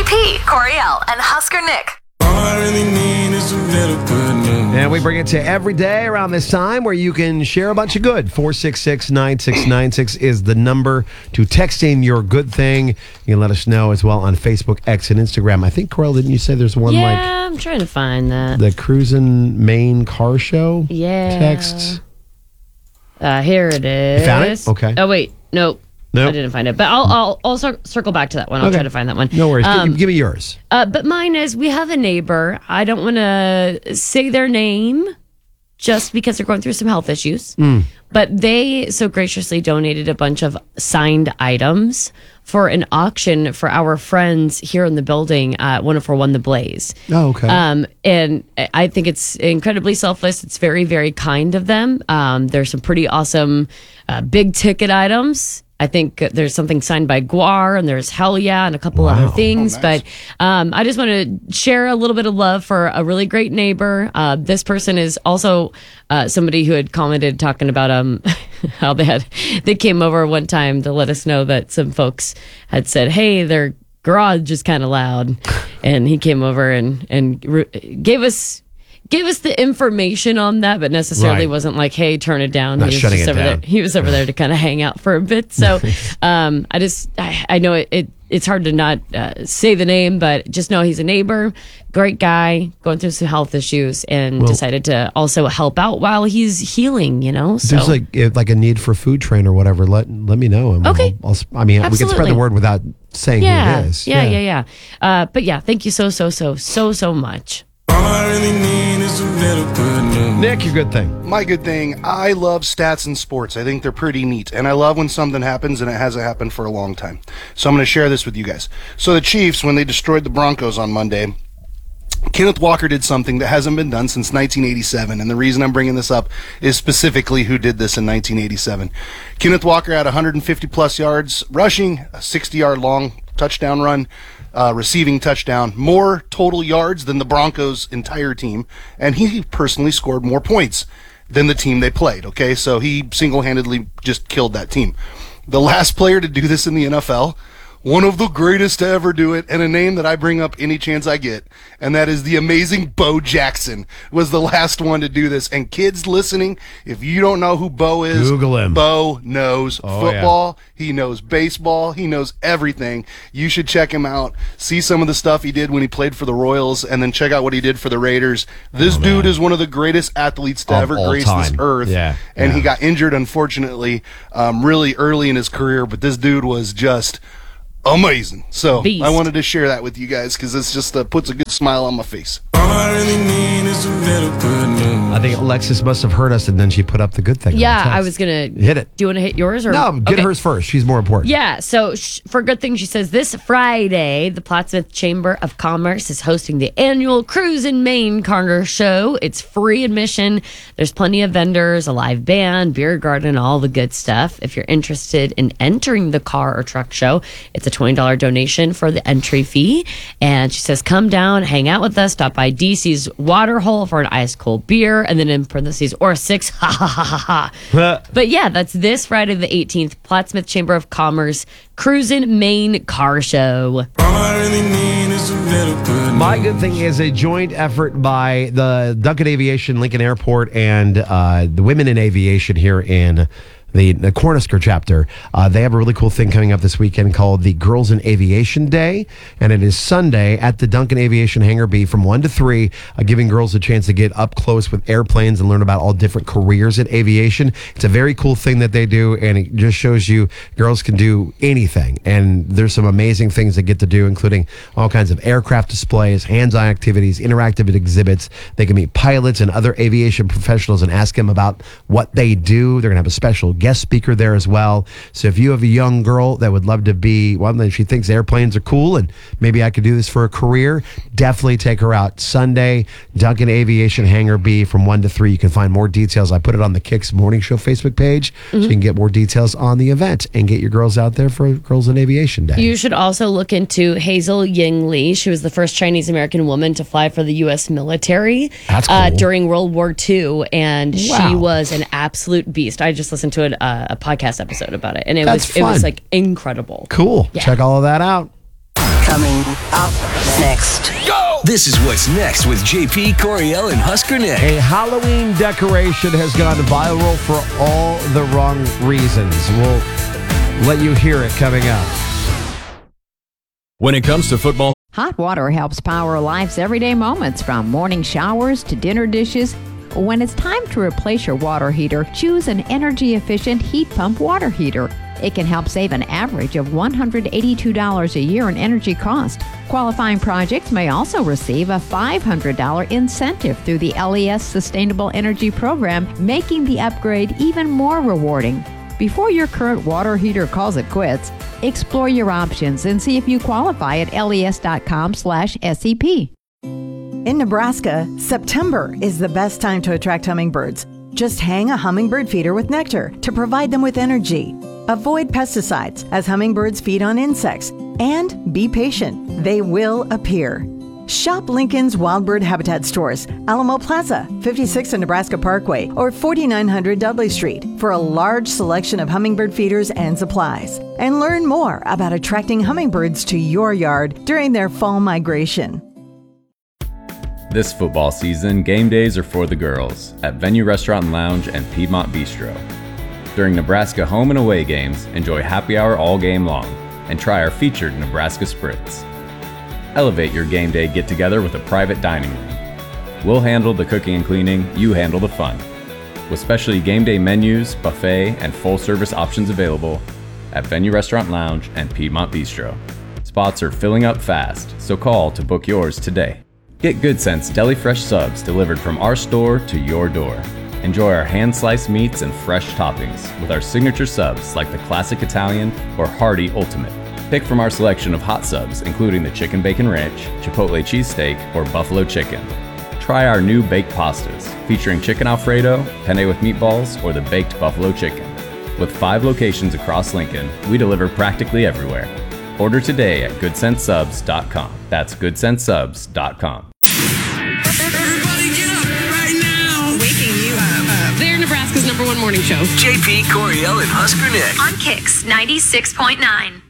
JP, Coriel, and Husker Nick. All I really need is a little good news. And we bring it to every day around this time where you can share a bunch of good. 466-9696 is the number to text in your good thing. You can let us know as well on Facebook, X, and Instagram. I think, Coriel, didn't you say there's one Yeah, I'm trying to find that. the Cruisin' Maine car show Yeah. text? Here it is. You found it? Okay. Oh, wait. Nope. Nope. I didn't find it. But I'll circle back to that one. I'll Okay. try to find that one. No worries. Give me yours. But mine is, we have a neighbor. I don't want to say their name just because they're going through some health issues. But they so graciously donated a bunch of signed items for an auction for our friends here in the building at 104.1 The Blaze. Oh, okay. And I think it's incredibly selfless. It's very, very kind of them. There's some pretty awesome big ticket items. I think there's something signed by Guar, and there's Hell Yeah, and a couple other things. Nice. But I just want to share a little bit of love for a really great neighbor. This person is also somebody who had commented talking about how they came over one time to let us know that some folks had said, hey, their garage is kind of loud. And he came over and gave us the information on that, but necessarily Right. wasn't like, hey, turn it down. Not He was shutting just it over down. there. He was over there to kind of hang out for a bit. So I know it's hard to not say the name, but just know he's a neighbor, great guy, going through some health issues, and decided to also help out while he's healing, So There's like a need for food train or whatever. Let me know. Okay. We can spread Absolutely. the word without saying who it is. Yeah. But yeah, thank you so much. All I really need is a little good news. Nick, your good thing. My good thing, I love stats in sports. I think they're pretty neat. And I love when something happens and it hasn't happened for a long time. So I'm going to share this with you guys. So the Chiefs, when they destroyed the Broncos on Monday, Kenneth Walker did something that hasn't been done since 1987. And the reason I'm bringing this up is specifically who did this in 1987. Kenneth Walker had 150 plus yards rushing, a 60-yard long touchdown run, receiving touchdown, more total yards than the Broncos' entire team, and he personally scored more points than the team they played, okay? So he single-handedly just killed that team. The last player to do this in the NFL, one of the greatest to ever do it, and a name that I bring up any chance I get, and that is the amazing Bo Jackson, was the last one to do this. And kids listening, if you don't know who Bo is, Google him. Bo knows football, he knows baseball, he knows everything. You should check him out, see some of the stuff he did when he played for the Royals, and then check out what he did for the Raiders. This dude is one of the greatest athletes to Of ever all grace time. this earth. Yeah, And yeah. he got injured, unfortunately, really early in his career, but this dude was just amazing. So Beast. I wanted to share that with you guys because it's just puts a good smile on my face. All I really need is a little good news. I think Alexis must have heard us, and then she put up the good thing. on the Yeah, text. I was going to Hit it. Do you want to hit yours? Or No, get Okay. hers first. She's more important. Yeah, so for good thing, she says this Friday, the Plattsmouth Chamber of Commerce is hosting the annual Cruisin' Maine Car Show. It's free admission. There's plenty of vendors, a live band, beer garden, all the good stuff. If you're interested in entering the car or truck show, it's a $20 donation for the entry fee. And she says, come down, hang out with us, stop by DC's Waterhole for an ice cold beer, and then in parentheses, or 6, ha ha ha ha ha. But yeah, that's this Friday the 18th, Plattsmouth Chamber of Commerce, Cruisin' Maine Car Show. All I really need is a little good news. My good thing is a joint effort by the Duncan Aviation Lincoln Airport and the Women in Aviation here in the Cornhusker chapter. They have a really cool thing coming up this weekend called the Girls in Aviation Day, and it is Sunday at the Duncan Aviation Hangar B from 1 to 3, giving girls a chance to get up close with airplanes and learn about all different careers in aviation. It's a very cool thing that they do, and it just shows you girls can do anything, and there's some amazing things they get to do, including all kinds of aircraft displays, hands-on activities, interactive exhibits. They can meet pilots and other aviation professionals and ask them about what they do. They're going to have a special guest speaker there as well. So if you have a young girl that would love to be one that she thinks airplanes are cool and maybe I could do this for a career, definitely take her out Sunday, Duncan Aviation Hangar B from 1 to 3. You can find more details. I put it on the Kicks Morning Show Facebook page so you can get more details on the event and get your girls out there for Girls in Aviation Day. You should also look into Hazel Ying Lee. She was the first Chinese American woman to fly for the U.S. military That's cool. during World War II, and she Wow. was an absolute beast. I just listened to a podcast episode about it, and it That's was fun. like incredible. Cool. Yeah. Check all of that out. Coming up next. This is what's next with JP, Coriel, and Husker Nick. A Halloween decoration has gone viral for all the wrong reasons. We'll let you hear it coming up. When it comes to football, Hot water helps power life's everyday moments, from morning showers to dinner dishes. When it's time to replace your water heater, choose an energy-efficient heat pump water heater. It can help save an average of $182 a year in energy cost. Qualifying projects may also receive a $500 incentive through the LES Sustainable Energy Program, making the upgrade even more rewarding. Before your current water heater calls it quits, explore your options and see if you qualify at les.com/SEP. In Nebraska, September is the best time to attract hummingbirds. Just hang a hummingbird feeder with nectar to provide them with energy. Avoid pesticides as hummingbirds feed on insects. And be patient. They will appear. Shop Lincoln's Wild Bird Habitat stores, Alamo Plaza, 56 and Nebraska Parkway, or 4900 Dudley Street for a large selection of hummingbird feeders and supplies. And learn more about attracting hummingbirds to your yard during their fall migration. This football season, game days are for the girls at Venue Restaurant and Lounge and Piedmont Bistro. During Nebraska home and away games, enjoy happy hour all game long and try our featured Nebraska Spritz. Elevate your game day get-together with a private dining room. We'll handle the cooking and cleaning, you handle the fun. With specialty game day menus, buffet, and full-service options available at Venue Restaurant Lounge and Piedmont Bistro. Spots are filling up fast, so call to book yours today. Get Good Sense Deli Fresh subs delivered from our store to your door. Enjoy our hand-sliced meats and fresh toppings with our signature subs like the Classic Italian or Hearty Ultimate. Pick from our selection of hot subs, including the Chicken Bacon Ranch, Chipotle Cheesesteak, or Buffalo Chicken. Try our new baked pastas, featuring Chicken Alfredo, penne with meatballs, or the Baked Buffalo Chicken. With 5 locations across Lincoln, we deliver practically everywhere. Order today at GoodSenseSubs.com. That's GoodSenseSubs.com. Everybody get up right now. Waking you up. They're Nebraska's #1 morning show. JP, Coriel, and Husker Nick. On Kicks 96.9.